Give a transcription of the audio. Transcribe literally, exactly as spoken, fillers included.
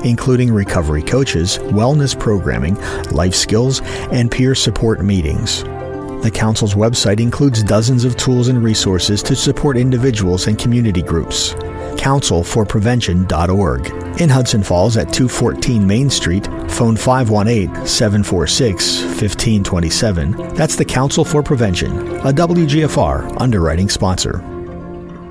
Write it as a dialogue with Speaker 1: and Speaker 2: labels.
Speaker 1: including recovery coaches, wellness programming, life skills, and peer support meetings. The Council's website includes dozens of tools and resources to support individuals and community groups. council for prevention dot org. In Hudson Falls at two fourteen Main Street, phone five one eight, seven four six, one five two seven. That's the Council for Prevention, a W G F R underwriting sponsor.